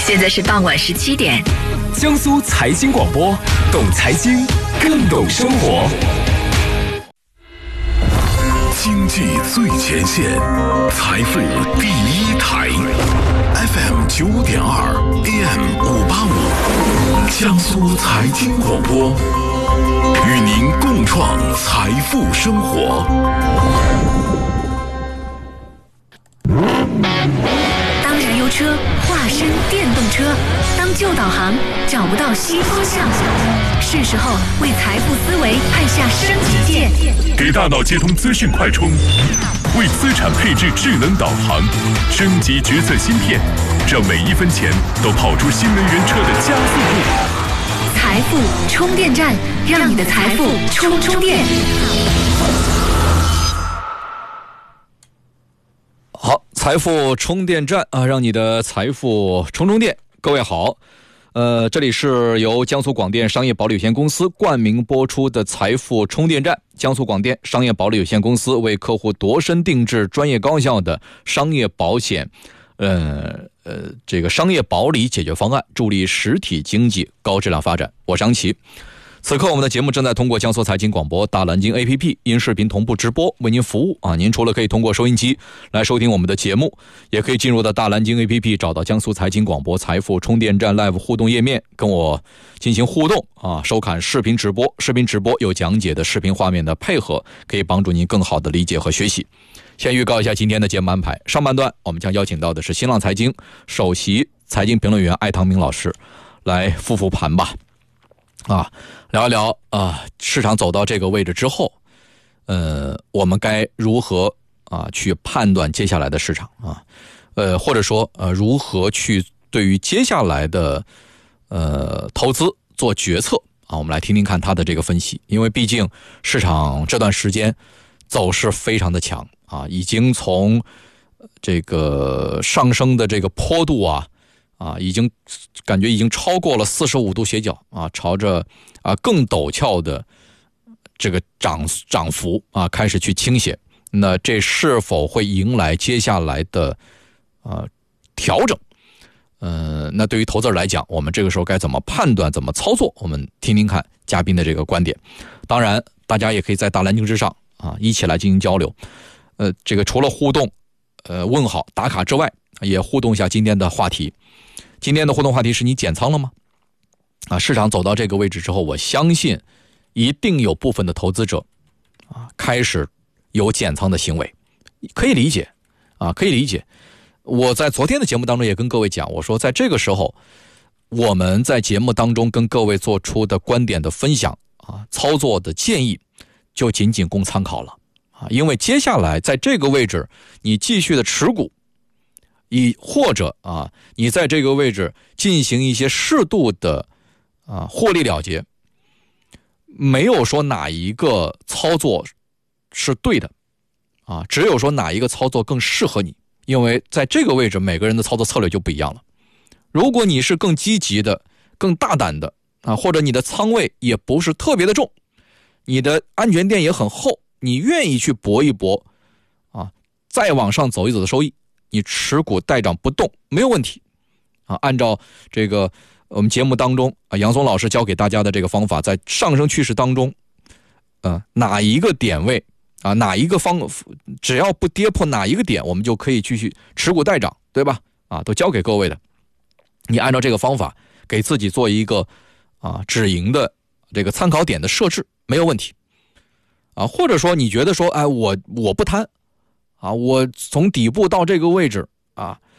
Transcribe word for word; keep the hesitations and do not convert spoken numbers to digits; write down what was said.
现在是傍晚十七点。 江苏财经广播，懂财经，更懂生活。 经济最前线，财富第一台 ，F M 九点二 ，A M 五八五，江苏财经广播，与您共创财富生活。 当燃油车化身电动车，当旧导航找不到新方向，是时候为财富思维按下升级键， 给大脑接通资讯快充，为资产配置智能导航，升级决策芯片，让每一分钱都跑出新能源车的加速度。 财富充电站，让你的财富充充电。 好，财富充电站啊，让你的财富充充电。各位好，呃，这里是由江苏广电商业保利有限公司冠名播出的财富充电站。江苏广电商业保利有限公司为客户度身定制专业高效的商业保险，呃呃，这个商业保理解决方案，助力实体经济高质量发展。我是张琪。此刻我们的节目正在通过江苏财经广播大蓝鲸 A P P 因视频同步直播为您服务啊！您除了可以通过收音机来收听我们的节目，也可以进入到大蓝鲸 A P P 找到江苏财经广播财富充电站 Live 互动页面，跟我进行互动啊！收看视频直播，视频直播有讲解的视频画面的配合，可以帮助您更好的理解和学习。先预告一下今天的节目安排，上半段我们将邀请到的是新浪财经首席财经评论员艾唐明老师来复复盘吧。啊，聊一聊啊，市场走到这个位置之后，呃，我们该如何啊去判断接下来的市场啊？呃，或者说呃，如何去对于接下来的呃投资做决策啊？我们来听听看他的这个分析，因为毕竟市场这段时间走势非常的强啊，已经从这个上升的这个坡度啊。啊，已经感觉已经超过了四十五度斜角啊，朝着啊更陡峭的这个涨涨幅啊开始去倾斜。那这是否会迎来接下来的啊调整？呃，那对于投资者来讲，我们这个时候该怎么判断、怎么操作？我们听听看嘉宾的这个观点。当然，大家也可以在大蓝鲸之上啊一起来进行交流。呃，这个除了互动、呃问好、打卡之外，也互动一下今天的话题。今天的互动话题是你减仓了吗？啊，市场走到这个位置之后，我相信一定有部分的投资者啊开始有减仓的行为，可以理解啊，可以理解。我在昨天的节目当中也跟各位讲，我说在这个时候，我们在节目当中跟各位做出的观点的分享啊，操作的建议就仅仅供参考了啊，因为接下来在这个位置，你继续的持股。亦或者啊，你在这个位置进行一些适度的啊获利了结，没有说哪一个操作是对的啊，只有说哪一个操作更适合你，因为在这个位置每个人的操作策略就不一样了。如果你是更积极的、更大胆的啊，或者你的仓位也不是特别的重，你的安全垫也很厚，你愿意去搏一搏啊，再往上走一走的收益。你持股待涨不动没有问题啊！按照这个我们节目当中啊，杨松老师教给大家的这个方法，在上升趋势当中，呃，哪一个点位啊，哪一个方，只要不跌破哪一个点，我们就可以继续持股待涨，对吧？啊，都教给各位的。你按照这个方法给自己做一个啊止盈的这个参考点的设置，没有问题啊。或者说你觉得说，哎，我我不贪。啊，我从底部到这个位置啊，